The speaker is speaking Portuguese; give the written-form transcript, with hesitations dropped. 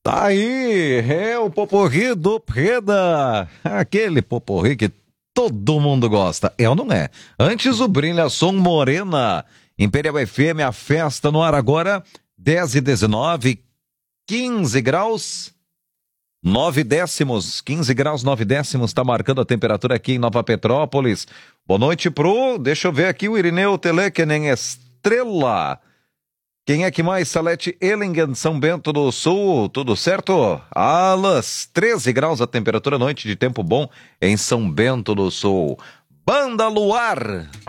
Tá aí, é o poporri do Preda, aquele poporri que todo mundo gosta, é ou não é? Antes o Brilhação Morena, Imperial FM, a festa no ar agora, 10h19, 15 graus, 9 décimos, 15 graus 9 décimos, tá marcando a temperatura aqui em Nova Petrópolis. Boa noite deixa eu ver aqui, o Irineu Telekenen Estrela. Quem é que mais? Salete Ellingen, São Bento do Sul, tudo certo? Alas, 13 graus a temperatura, noite de tempo bom em São Bento do Sul. Banda Luar.